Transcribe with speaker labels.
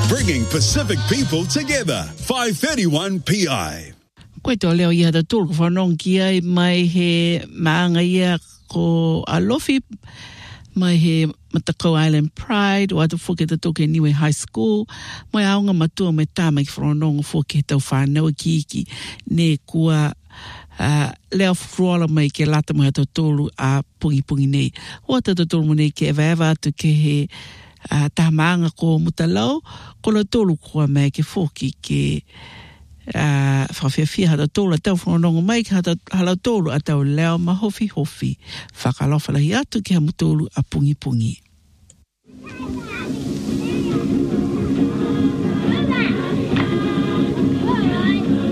Speaker 1: bringing Pacific people together. 531 PI.
Speaker 2: Koe tō leo ia da tōru whanong ki ai mai he maanga ia ko alofi mai he Matakau Island Pride o atu whoke ta toke Niue High School mai aunga matua me tāmai ki whanong whoke he tau whanau ki iki ne kua leo fruola mai ke lata mo hata tōru a pungi nei. Hoa tata tōru mo nei ke ewa atu ke he tāmaanga ko mutalau ko la tōru kua mai ke whoki ke whawhiawhia hata tōru a tau whanonga mai ke hata hala tōru a tau leo ma hofi whakalofa lahi atu ke ha mutōru a pungi.